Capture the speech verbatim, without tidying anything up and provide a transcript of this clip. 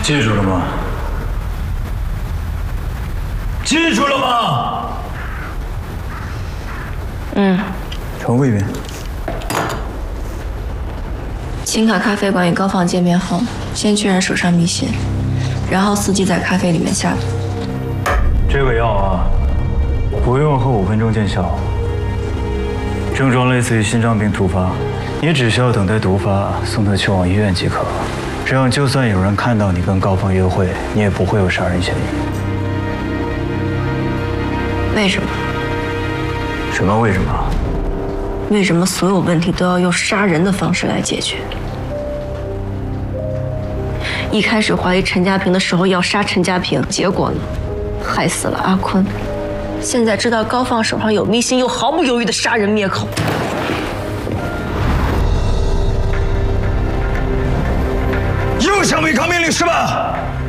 记住了吗？记住了吗？ 嗯。 重复一遍。 青卡咖啡馆与高放见面后，先确认手上密信，然后伺机在咖啡里面下毒。 这个药啊，服用后五分钟见效，症状类似于心脏病突发，你只需要等待毒发，送他去往医院即可。这样，就算有人看到你跟高放约会，你也不会有杀人嫌疑。 为什么？ 什么为什么？ 为什么所有问题都要用杀人的方式来解决？一开始怀疑陈家平的时候要杀陈家平，结果呢，害死了阿坤。现在知道高放手上有密信，又毫不犹豫的杀人灭口。 又想违抗命令是吧？